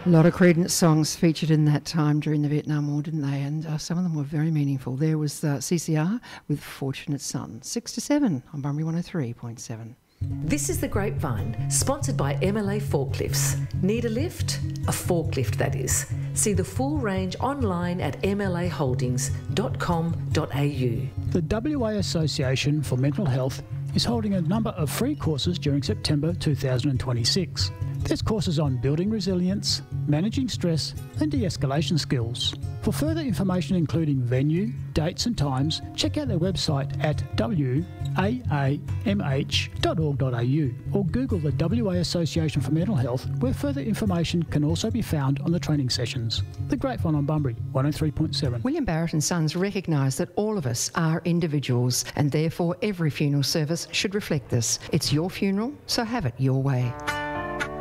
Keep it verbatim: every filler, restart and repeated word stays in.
A lot of Creedence songs featured in that time during the Vietnam War, didn't they? And uh, some of them were very meaningful. There was uh, C C R with Fortunate Son. Six to seven on Bunbury one oh three point seven. This is The Grapevine, sponsored by M L A Forklifts. Need a lift? A forklift, that is. See the full range online at m l a holdings dot com dot a u. The W A Association for Mental Health is holding a number of free courses during September two thousand twenty-six. There's courses on building resilience, managing stress and de-escalation skills. For further information including venue, dates and times, check out their website at w a a m h dot org dot a u or Google the W A Association for Mental Health, where further information can also be found on the training sessions. The Grapevine on Bunbury, one oh three point seven. William Barrett and Sons recognise that all of us are individuals and therefore every funeral service should reflect this. It's your funeral, so have it your way.